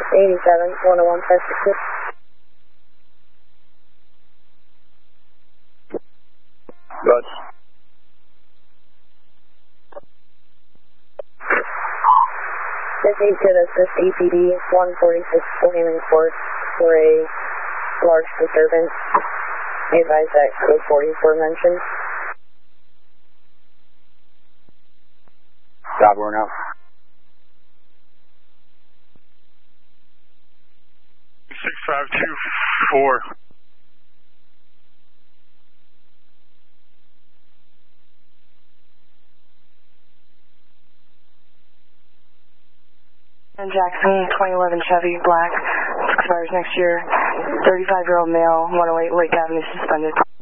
87, 101, 566. Good. This is to assist APD 146 Flaming Court for a large disturbance. Be advised that code 44 mentioned. Stop, we're now. 6524. And Jackson, 2011 Chevy, black, expires next year, 35-year-old male, 108 Lake Avenue, suspended.